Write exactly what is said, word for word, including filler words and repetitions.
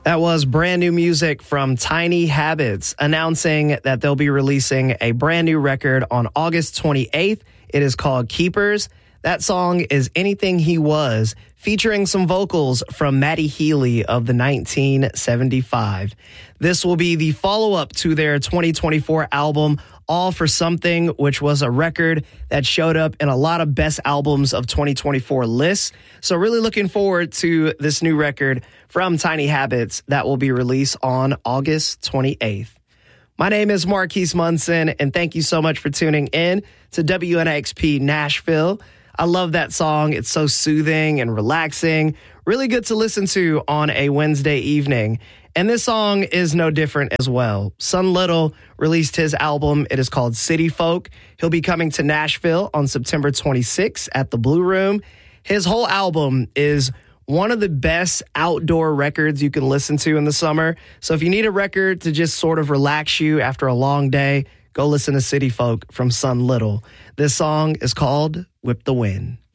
That was brand new music from Tiny Habits announcing that they'll be releasing a brand new record on August twenty-eighth. It is called Keepers. That song is Anything He Was, featuring some vocals from Matty Healy of the nineteen seventy-five. This will be the follow-up to their twenty twenty-four album, All for Something, which was a record that showed up in a lot of best albums of twenty twenty-four lists. So really looking forward to this new record from Tiny Habits that will be released on August twenty-eighth. My name is Marquise Munson, and thank you so much for tuning in to W N X P Nashville. I love that song. It's so soothing and relaxing. Really good to listen to on a Wednesday evening. And this song is no different as well. Son Little released his album. It is called City Folk. He'll be coming to Nashville on September twenty-sixth at the Blue Room. His whole album is one of the best outdoor records you can listen to in the summer. So if you need a record to just sort of relax you after a long day, go listen to City Folk from Son Little. This song is called Whip the Wind.